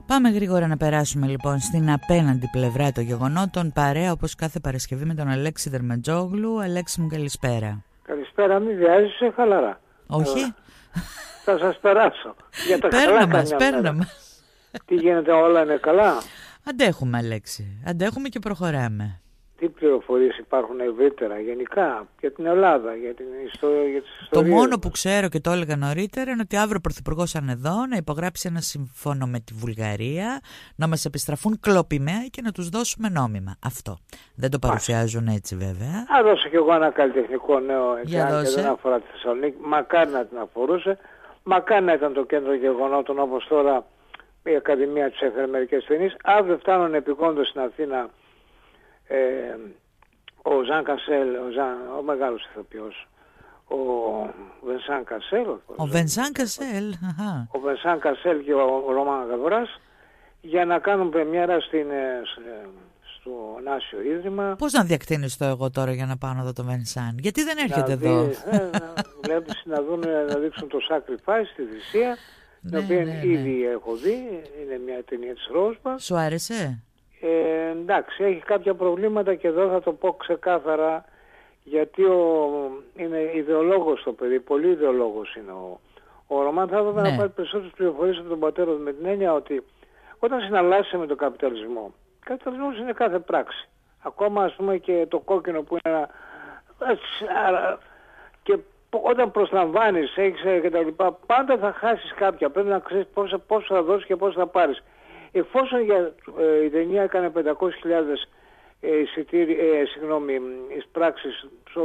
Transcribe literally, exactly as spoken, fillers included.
Πάμε γρήγορα να περάσουμε λοιπόν στην απέναντι πλευρά των γεγονότων, παρέα όπως κάθε Παρασκευή με τον Αλέξη Δερμαντζόγλου. Αλέξη μου, καλησπέρα. Καλησπέρα, μην βιάζεσαι, χαλαρά. Όχι. Ε, θα σας περάσω. Για τα Παίρνα καλά μας, καμιά παίρνα μέρα. μας. Τι γίνεται, όλα είναι καλά? Αντέχουμε, Αλέξη. Αντέχουμε και προχωράμε. Τι πληροφορίες υπάρχουν ευρύτερα, γενικά, για την Ελλάδα, για, την ιστορία, για τις Το ιστορίες μόνο μας? που ξέρω και το έλεγα νωρίτερα είναι ότι αύριο ο Πρωθυπουργός είναι εδώ να υπογράψει ένα σύμφωνο με τη Βουλγαρία, να μας επιστραφούν κλοπημαία και να τους δώσουμε νόμιμα. Αυτό. Δεν το παρουσιάζουν έτσι βέβαια. Θα δώσω κι εγώ ένα καλλιτεχνικό νέο, Για αν και δώσε. δεν αφορά τη Θεσσαλονίκη. Μακάρι να την αφορούσε. Μακάρι να ήταν το κέντρο γεγονότων, όπως τώρα η Ακαδημία τους έφερε μερικές ταινίες. Αύριο φτάνουν επικόντως στην Αθήνα ε, ο Ζαν Κασέλ, ο, Ζαν, ο μεγάλος ηθοποιός, ο Βενσάν Κασέλ. Ο Βενσάν Κασέλ. αχα. Ο Βενσάν Κασέλ και ο Ρωμάν Γαβράς, για να κάνουν πρεμιέρα στην, ε, σε- στο Νάσιο Ίδρυμα. Πώς να διακτήνεις το εγώ τώρα για να πάω να δω το Βενσάν? Γιατί δεν έρχεται να δει- εδώ? ε, να, βλέπεις, να, δουν, να δείξουν το Sacrifice, τη θυσία, την Ναι, οποία ναι, ναι. ήδη έχω δει, είναι μια ταινία της Ρόσμπας. Σου άρεσε? Ε, εντάξει, έχει κάποια προβλήματα και εδώ θα το πω ξεκάθαρα, γιατί ο, είναι ιδεολόγος το παιδί, πολύ ιδεολόγος είναι ο, ο Ρωμάν. Θα έπρεπε Ναι. να πάρει περισσότερες πληροφορίες από τον πατέρα του, με την έννοια ότι όταν συναλλάσσεσαι με τον καπιταλισμό, ο καπιταλισμός είναι κάθε πράξη. Ακόμα ας πούμε και το κόκκινο που είναι ένα... έτσι, άρα, και πο- όταν προσλαμβάνεις, έχεις ε, και τα λοιπά, πάντα θα χάσεις κάποια. Πρέπει να ξέρεις πόσο, πόσο θα δώσεις και πόσο θα πάρεις. Εφόσον για, ε, η ταινία έκανε πεντακόσιες χιλιάδες ε, εισιτήρι- ε, συγγνώμη, εισπράξεις